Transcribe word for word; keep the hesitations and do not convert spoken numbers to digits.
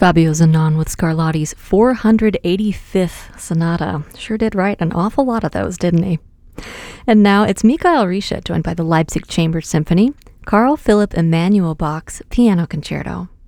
Fabio Zanon with Scarlatti's four hundred eighty-fifth Sonata. Sure did write an awful lot of those, didn't he? And now it's Michael Rische, joined by the Leipzig Chamber Symphony, Carl Philipp Emanuel Bach's Piano Concerto.